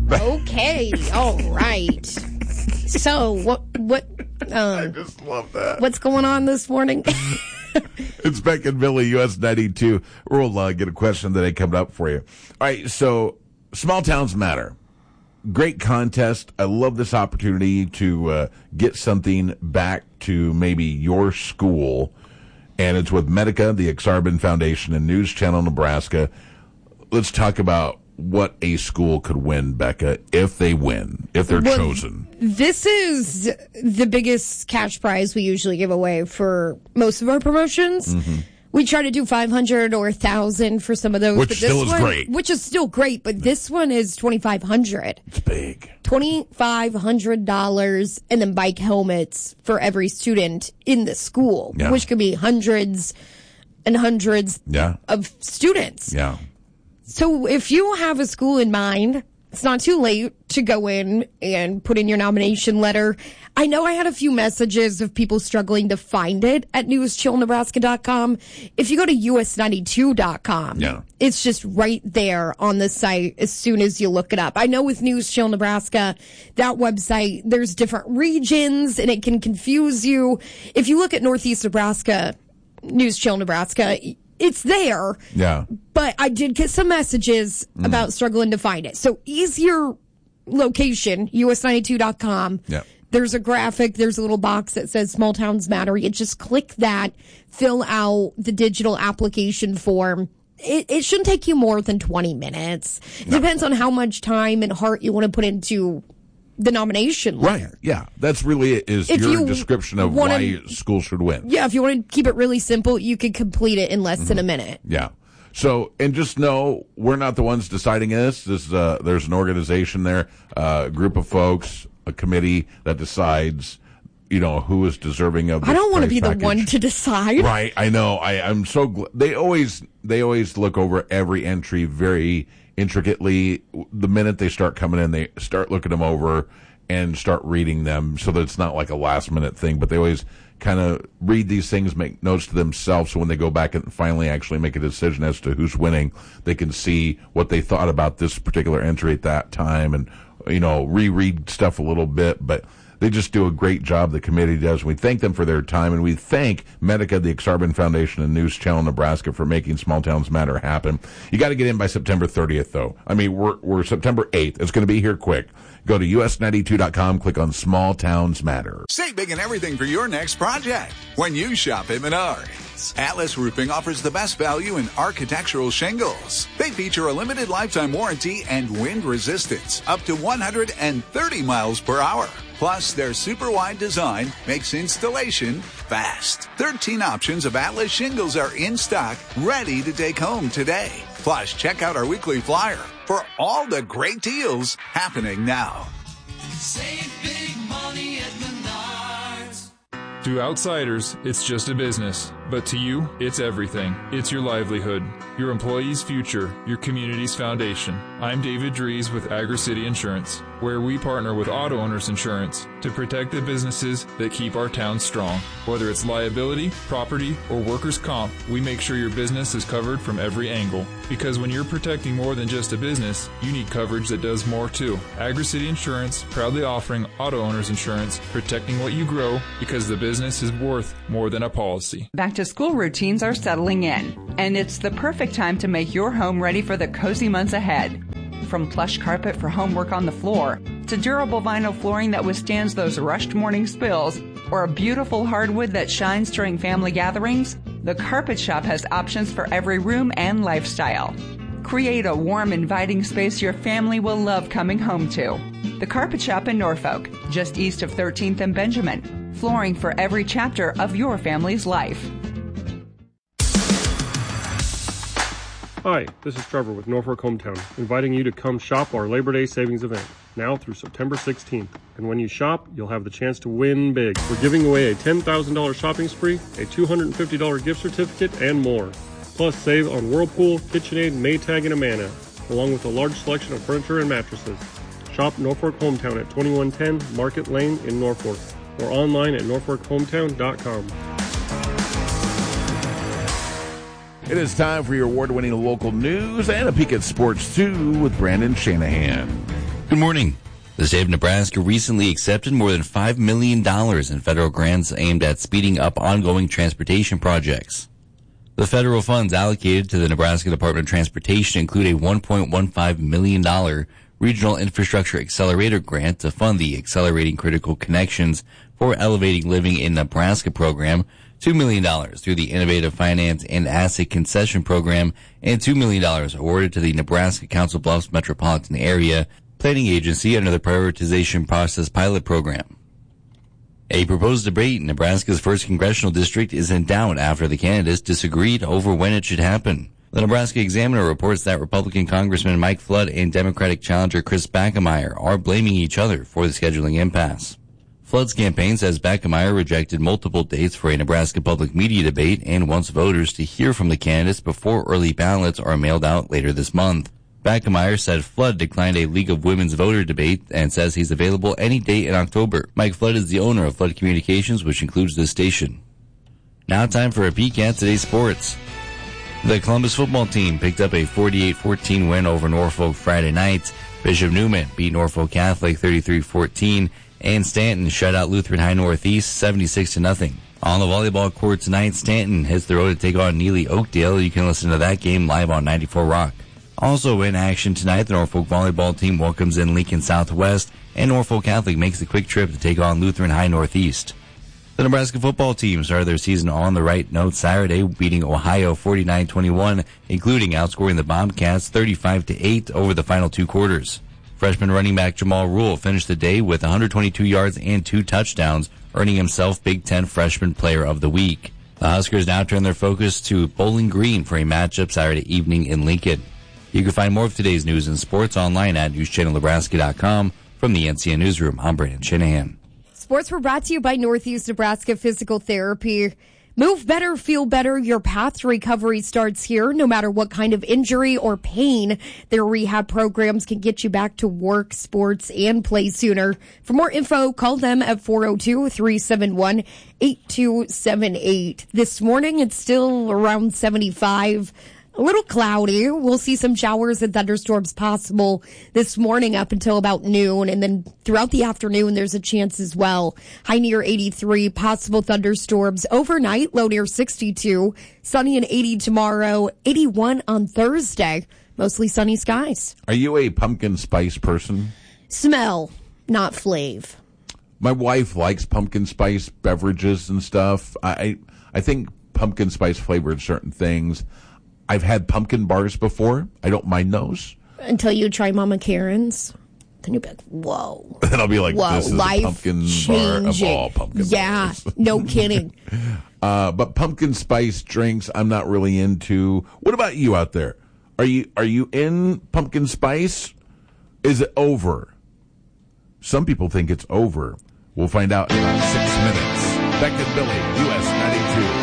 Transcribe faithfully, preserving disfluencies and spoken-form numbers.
Okay, all right. So, what, what, um, I just love that. What's going on this morning? It's Beck and Billy, U S ninety-two. We'll uh, get a question today coming up for you. All right, so small towns matter. Great contest. I love this opportunity to uh, get something back to maybe your school. And it's with Medica, the Exarban Foundation, and News Channel Nebraska. Let's talk about what a school could win, Becca, if they win, if they're well, chosen. This is the biggest cash prize we usually give away for most of our promotions. Mm-hmm. We try to do five hundred or one thousand for some of those. Which but this still is one, great. Which is still great, but this one is twenty-five hundred dollars. It's big. twenty-five hundred dollars and then bike helmets for every student in the school, yeah. which could be hundreds and hundreds yeah. of students. Yeah. So if you have a school in mind, it's not too late to go in and put in your nomination letter. I know I had a few messages of people struggling to find it at news chill nebraska dot com. If you go to U S ninety-two dot com, yeah. it's just right there on the site as soon as you look it up. I know with News Chill Nebraska, that website, there's different regions and it can confuse you. If you look at Northeast Nebraska, News Chill Nebraska, it's there. Yeah. But I did get some messages mm. about struggling to find it. So easier location, U S ninety-two dot com. Yeah. There's a graphic. There's a little box that says Small Towns Matter. You just click that, fill out the digital application form. It, it shouldn't take you more than twenty minutes. It no. depends on how much time and heart you want to put into the nomination letter. Right, yeah. That's really it, is if your you description of wanna, why school should win. Yeah, if you want to keep it really simple, you can complete it in less mm-hmm. than a minute. Yeah. So, and just know, we're not the ones deciding this. This uh, there's an organization there, uh, a group of folks, a committee that decides, you know, who is deserving of this I don't want to be package. The one to decide. Right, I know. I, I'm so gl- they always they always look over every entry very intricately. The minute they start coming in, they start looking them over and start reading them so that it's not like a last minute thing, but they always kind of read these things, make notes to themselves, so when they go back and finally actually make a decision as to who's winning, they can see what they thought about this particular entry at that time and, you know, reread stuff a little bit, but they just do a great job, the committee does. We thank them for their time, and we thank Medica, the Exarban Foundation, and News Channel Nebraska for making Small Towns Matter happen. You got to get in by September thirtieth, though. I mean, we're, we're September eighth. It's going to be here quick. Go to U S ninety-two dot com, click on Small Towns Matter. Save big and everything for your next project when you shop at Menards. Atlas Roofing offers the best value in architectural shingles. They feature a limited lifetime warranty and wind resistance up to one hundred thirty miles per hour. Plus, their super wide design makes installation fast. thirteen options of Atlas shingles are in stock, ready to take home today. Plus, check out our weekly flyer for all the great deals happening now. Save big money at Menards. To outsiders, it's just a business. But to you, it's everything. It's your livelihood, your employees' future, your community's foundation. I'm David Dries with Agri-City Insurance, where we partner with Auto Owners Insurance to protect the businesses that keep our town strong. Whether it's liability, property, or workers' comp, we make sure your business is covered from every angle. Because when you're protecting more than just a business, you need coverage that does more too. Agri-City Insurance, proudly offering Auto Owners Insurance, protecting what you grow because the business is worth more than a policy. Back to school routines are settling in, and it's the perfect time to make your home ready for the cozy months ahead. From plush carpet for homework on the floor, to durable vinyl flooring that withstands those rushed morning spills, or a beautiful hardwood that shines during family gatherings, the Carpet Shop has options for every room and lifestyle. Create a warm, inviting space your family will love coming home to. The Carpet Shop in Norfolk, just east of thirteenth and Benjamin. Flooring for every chapter of your family's life. Hi, this is Trevor with Norfolk Hometown, inviting you to come shop our Labor Day Savings event, now through September sixteenth. And when you shop, you'll have the chance to win big. We're giving away a ten thousand dollars shopping spree, a two hundred fifty dollars gift certificate, and more. Plus, save on Whirlpool, KitchenAid, Maytag, and Amana, along with a large selection of furniture and mattresses. Shop Norfolk Hometown at twenty-one ten Market Lane in Norfolk, or online at norfolk hometown dot com. It is time for your award-winning local news and a peek at sports, too, with Brandon Shanahan. Good morning. The state of Nebraska recently accepted more than five million dollars in federal grants aimed at speeding up ongoing transportation projects. The federal funds allocated to the Nebraska Department of Transportation include a one point one five million dollars Regional Infrastructure Accelerator grant to fund the Accelerating Critical Connections for Elevating Living in Nebraska program, two million dollars through the Innovative Finance and Asset Concession Program, and two million dollars awarded to the Nebraska Council Bluffs Metropolitan Area Planning Agency under the Prioritization Process Pilot Program. A proposed debate in Nebraska's first congressional district is in doubt after the candidates disagreed over when it should happen. The Nebraska Examiner reports that Republican Congressman Mike Flood and Democratic challenger Chris Bachmeier are blaming each other for the scheduling impasse. Flood's campaign says Bachmeier rejected multiple dates for a Nebraska public media debate and wants voters to hear from the candidates before early ballots are mailed out later this month. Bachmeier said Flood declined a League of Women's Voter debate and says he's available any day in October. Mike Flood is the owner of Flood Communications, which includes this station. Now time for a peek at today's sports. The Columbus football team picked up a forty-eight fourteen win over Norfolk Friday night. Bishop Neumann beat Norfolk Catholic thirty-three fourteen, and Stanton shut out Lutheran High Northeast seventy-six to nothing. On the volleyball court tonight, Stanton hits the road to take on Neely Oakdale. You can listen to that game live on ninety-four Rock. Also in action tonight, the Norfolk volleyball team welcomes in Lincoln Southwest, and Norfolk Catholic makes the quick trip to take on Lutheran High Northeast. The Nebraska football team started their season on the right note Saturday, beating Ohio forty-nine twenty-one, including outscoring the Bobcats thirty-five to eight over the final two quarters. Freshman running back Jamal Rule finished the day with one hundred twenty-two yards and two touchdowns, earning himself Big Ten Freshman Player of the Week. The Huskers now turn their focus to Bowling Green for a matchup Saturday evening in Lincoln. You can find more of today's news and sports online at news channel nebraska dot com. From the N C N Newsroom, I'm Brandon Shanahan. Sports were brought to you by Northeast Nebraska Physical Therapy. Move better, feel better. Your path to recovery starts here. No matter what kind of injury or pain, their rehab programs can get you back to work, sports, and play sooner. For more info, call them at four oh two, three seven one, eight two seven eight. This morning, it's still around seventy-five. A little cloudy. We'll see some showers and thunderstorms possible this morning up until about noon. And then throughout the afternoon, there's a chance as well. High near eighty-three, possible thunderstorms overnight, low near sixty-two. Sunny and eighty tomorrow, eighty-one on Thursday. Mostly sunny skies. Are you a pumpkin spice person? Smell, not flav. My wife likes pumpkin spice beverages and stuff. I I think pumpkin spice flavored certain things. I've had pumpkin bars before. I don't mind those. Until you try Mama Karen's. Then you'll be like, whoa. Then I'll be like, whoa, this is life a pumpkin changing. bar of all pumpkin yeah, bars. Yeah, no kidding. uh, but pumpkin spice drinks, I'm not really into. What about you out there? Are you are you in pumpkin spice? Is it over? Some people think it's over. We'll find out in about six minutes. Beck and Billy, U S ninety-two.